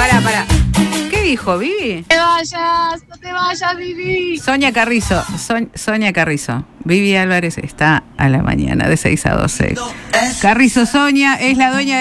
Pará. ¿Qué dijo, Vivi? No te vayas, Vivi. Sonia Carrizo. Sonia Carrizo. Vivi Álvarez está a la mañana de 6 a 12. Carrizo Sonia es la dueña